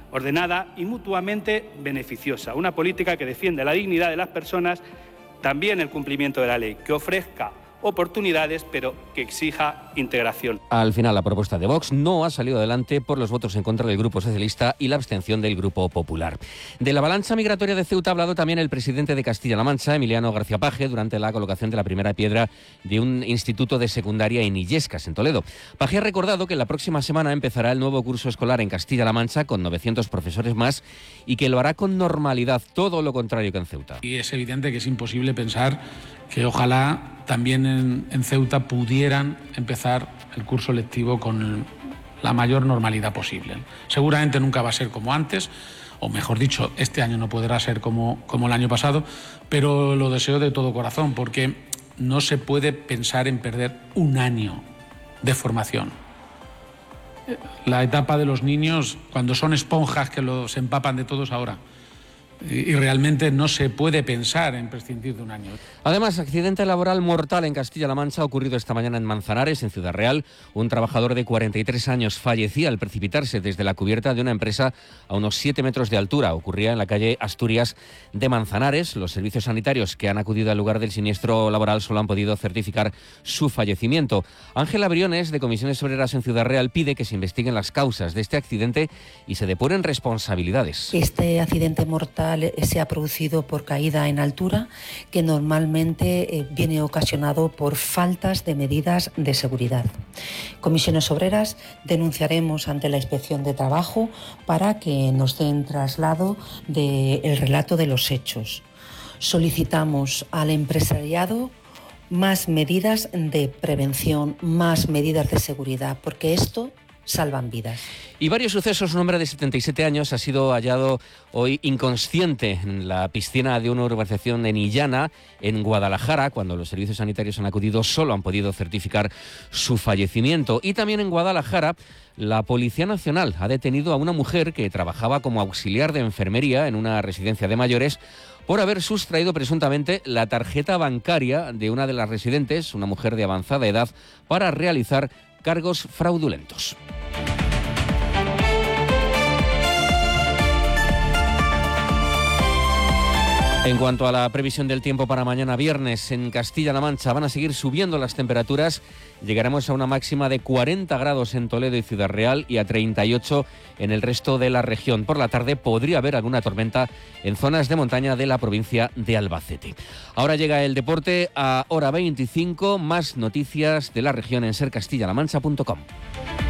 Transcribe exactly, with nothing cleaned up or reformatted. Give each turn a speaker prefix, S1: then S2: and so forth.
S1: ordenada y mutuamente beneficiosa. Una política que defiende la dignidad de las personas, también el cumplimiento de la ley, que ofrezca oportunidades, pero que exija integración.
S2: Al final, la propuesta de Vox no ha salido adelante por los votos en contra del Grupo Socialista y la abstención del Grupo Popular. De la avalancha migratoria de Ceuta ha hablado también el presidente de Castilla-La Mancha, Emiliano García Paje, durante la colocación de la primera piedra de un instituto de secundaria en Illescas, en Toledo. Paje ha recordado que la próxima semana empezará el nuevo curso escolar en Castilla-La Mancha con novecientos profesores más y que lo hará con normalidad, todo lo contrario que en Ceuta.
S3: Y es evidente que es imposible pensar que ojalá también en, en Ceuta pudieran empezar el curso lectivo con la mayor normalidad posible. Seguramente nunca va a ser como antes, o mejor dicho, este año no podrá ser como, como el año pasado, pero lo deseo de todo corazón, porque no se puede pensar en perder un año de formación. La etapa de los niños, cuando son esponjas que los empapan de todos ahora, y realmente no se puede pensar en prescindir de un año.
S2: Además, accidente laboral mortal en Castilla-La Mancha ha ocurrido esta mañana en Manzanares, en Ciudad Real. Un trabajador de cuarenta y tres años fallecía al precipitarse desde la cubierta de una empresa a unos siete metros de altura. Ocurría en la calle Asturias de Manzanares. Los servicios sanitarios que han acudido al lugar del siniestro laboral solo han podido certificar su fallecimiento. Ángela Briones, de Comisiones Obreras en Ciudad Real, pide que se investiguen las causas de este accidente y se depuren responsabilidades.
S4: Este accidente mortal se ha producido por caída en altura, que normalmente eh, viene ocasionado por faltas de medidas de seguridad. Comisiones Obreras denunciaremos ante la Inspección de Trabajo para que nos den traslado del relato de los hechos. Solicitamos al empresariado más medidas de prevención, más medidas de seguridad, porque esto salvan vidas.
S2: Y varios sucesos. Un hombre de setenta y siete años ha sido hallado hoy inconsciente en la piscina de una urbanización en Illana, en Guadalajara. Cuando los servicios sanitarios han acudido, solo han podido certificar su fallecimiento. Y también en Guadalajara, la Policía Nacional ha detenido a una mujer que trabajaba como auxiliar de enfermería en una residencia de mayores por haber sustraído presuntamente la tarjeta bancaria de una de las residentes, una mujer de avanzada edad, para realizar cargos fraudulentos. En cuanto a la previsión del tiempo para mañana viernes, en Castilla-La Mancha van a seguir subiendo las temperaturas. Llegaremos a una máxima de cuarenta grados en Toledo y Ciudad Real y a treinta y ocho en el resto de la región. Por la tarde podría haber alguna tormenta en zonas de montaña de la provincia de Albacete. Ahora llega el deporte a hora veinticinco. Más noticias de la región en ser castilla la mancha punto com.